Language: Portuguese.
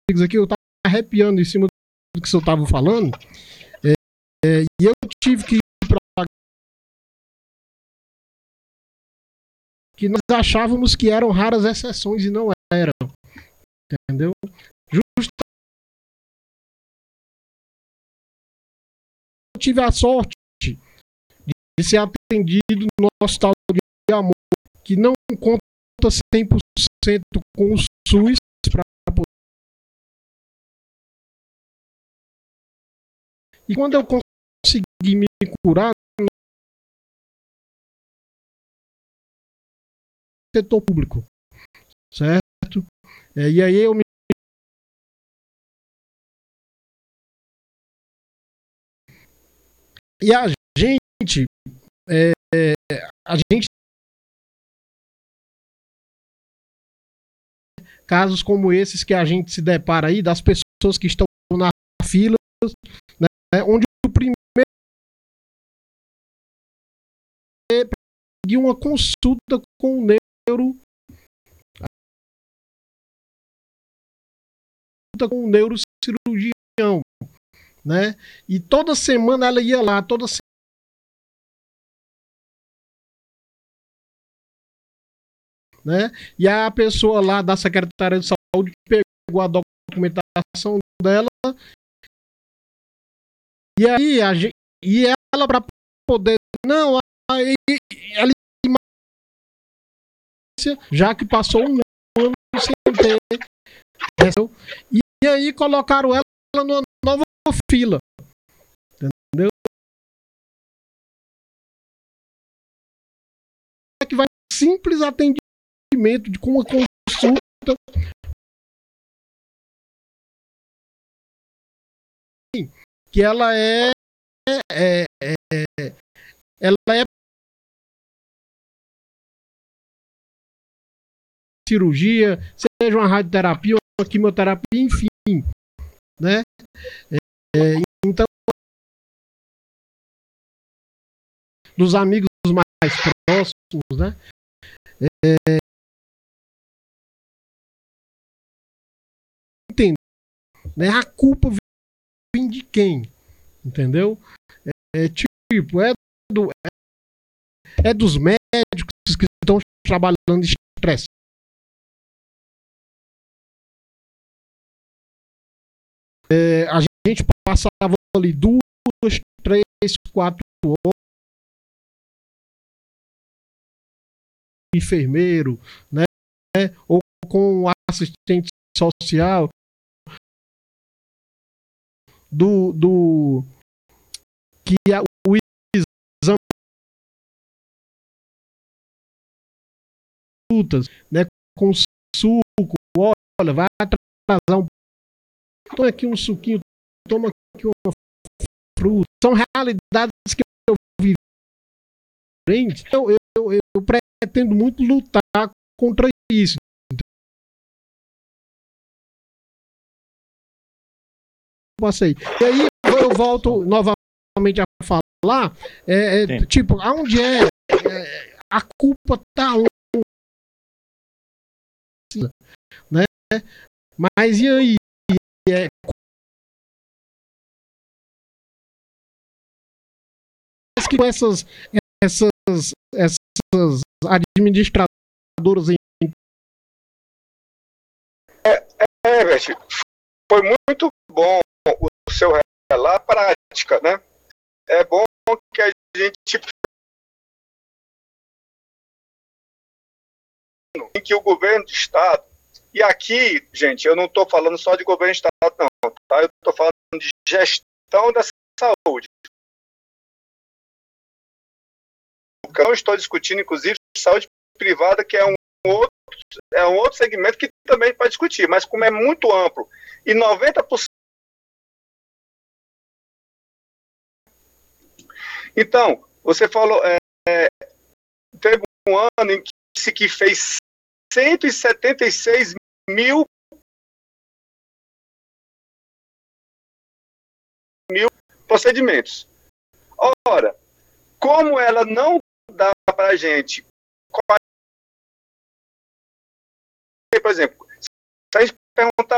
amigos aqui, eu estava arrepiando em cima do que o senhor estava falando, e eu tive que ir para que nós achávamos que eram raras exceções e não eram, entendeu? Justo eu tive a sorte de ser atendido no hospital de amor, que não conta 100% com o SUS para poder. E quando eu consegui me curar no setor público, certo? E aí eu me... E a gente casos como esses que a gente se depara aí, das pessoas que estão na fila, né, onde o primeiro é conseguir uma consulta com o neurocirurgião, né? E toda semana ela ia lá, toda semana. Né? E a pessoa lá da Secretaria de Saúde pegou a documentação dela e aí e ela para poder aí ela já que passou um ano sem ter, e aí colocaram ela numa nova fila, entendeu? Que vai simples atendimento com uma consulta que ela é cirurgia, seja uma radioterapia, uma quimioterapia, enfim, né? Então, dos amigos mais próximos, né? Entender, né? A culpa vem de quem? Entendeu? Tipo, é dos médicos que estão trabalhando estresse. A gente passava ali 2, 3, 4 horas enfermeiro, né? Ou com o assistente social que o exame, né? Com suco, olha, vai atrasar um pouco. Toma aqui um suquinho, toma aqui uma fruta. São realidades que eu vivi. Eu pretendo muito lutar contra isso. E aí eu volto novamente a falar, tipo, aonde a culpa tá onde, né? Mas e aí? Que com essas administradoras Herbert, foi muito bom o seu relato prática, né? É bom que a gente em que o governo do estado, e aqui, gente, eu não estou falando só de governo do estado, não, tá? Eu estou falando de gestão da saúde. Eu não estou discutindo, inclusive, saúde privada, que é um outro segmento que também pode discutir, mas como é muito amplo, e 90%. Então, você falou, teve um ano em que fez 176 mil procedimentos. Ora, como ela não dá para a gente, por exemplo, se a gente perguntar